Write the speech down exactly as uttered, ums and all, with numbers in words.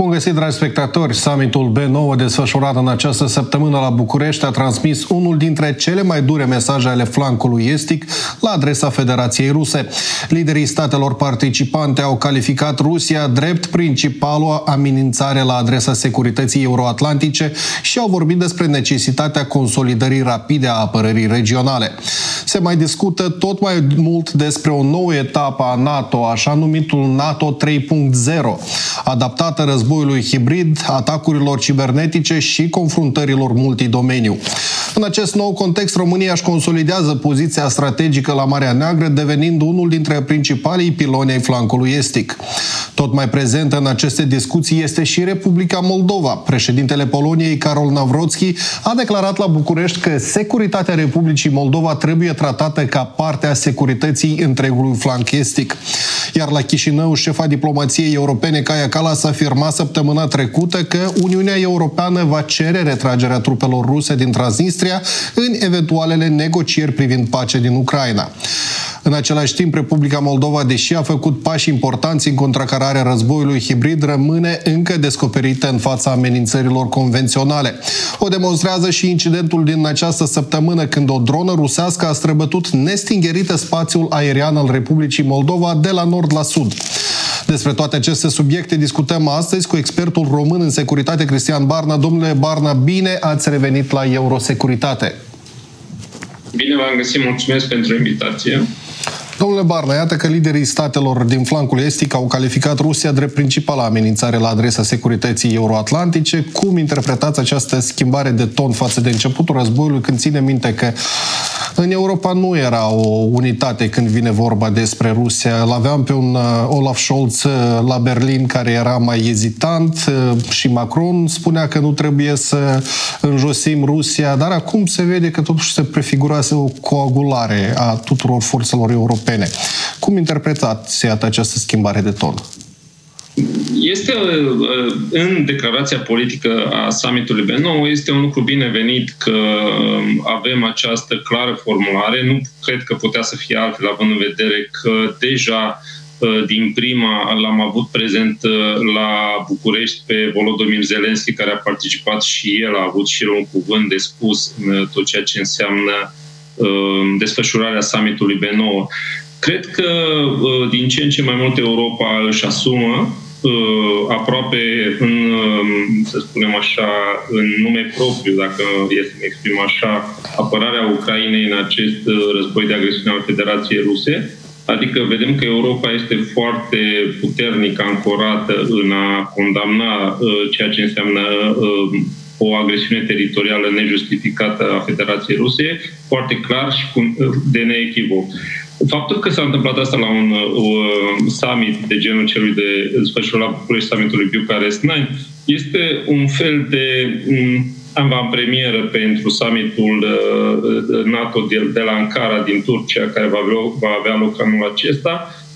Bun găsit, dragi spectatori! Summitul B nouă desfășurat în această săptămână la București a transmis unul dintre cele mai dure mesaje ale flancului estic la adresa Federației Ruse. Liderii statelor participante au calificat Rusia drept principală amenințare la adresa securității euroatlantice și au vorbit despre necesitatea consolidării rapide a apărării regionale. Se mai discută tot mai mult despre o nouă etapă a NATO, așa numitul NATO trei punct zero, adaptată războiului hibrid, atacurilor cibernetice și confruntărilor multidomeniu. În acest nou context, România își consolidează poziția strategică la Marea Neagră, devenind unul dintre principalii piloni ai flancului estic. Tot mai prezentă în aceste discuții este și Republica Moldova. Președintele Poloniei, Karol Nawrocki, a declarat la București că securitatea Republicii Moldova trebuie tratată ca parte a securității întregului flanc estic. Iar la Chișinău, șefa diplomației europene, Kaja Kallas, a afirmat săptămâna trecută că Uniunea Europeană va cere retragerea trupelor ruse din Transnistria în eventualele negocieri privind pacea din Ucraina. În același timp, Republica Moldova, deși a făcut pași importanți în contracararea războiului hibrid, rămâne încă descoperită în fața amenințărilor convenționale. O demonstrează și incidentul din această săptămână, când o dronă rusească a străbătut nestingherită spațiul aerian al Republicii Moldova de la nord la sud. Despre toate aceste subiecte discutăm astăzi cu expertul român în securitate, Cristian Barna. Domnule Barna, bine ați revenit la Eurosecuritate! Bine v-am găsit, mulțumesc pentru invitație. Domnule Barna, iată că liderii statelor din flancul estic au calificat Rusia drept principală amenințare la adresa securității euroatlantice. Cum interpretați această schimbare de ton față de începutul războiului, când ține minte că în Europa nu era o unitate când vine vorba despre Rusia? L-aveam pe un Olaf Scholz la Berlin care era mai ezitant și Macron spunea că nu trebuie să înjosim Rusia, dar acum se vede că totuși se prefigurase o coagulare a tuturor forțelor europene. Cum interpretați această schimbare de ton? Este în declarația politică a summitului B nouă, este un lucru binevenit că avem această clară formulare. Nu cred că putea să fie altfel, având în vedere că deja din prima l-am avut prezent la București pe Volodymyr Zelensky, care a participat și el, a avut și el un cuvânt de spus în tot ceea ce înseamnă desfășurarea summitului B nouă. Cred că din ce în ce mai mult Europa își asumă aproape în, să spunem așa, în nume propriu, dacă e să mă exprim așa, apărarea Ucrainei în acest război de agresiune al Federației Ruse. Adică vedem că Europa este foarte puternic ancorată în a condamna ceea ce înseamnă o agresiune teritorială nejustificată a Federației Ruse, foarte clar și de neechivoc. Faptul că s-a întâmplat asta la un uh, summit de genul celui de desfășurat la București, summitului Bucharest nouă, este un fel de um, avantpremieră pentru summitul uh, NATO de, de la Ankara din Turcia, care va avea, va avea loc anul acesta,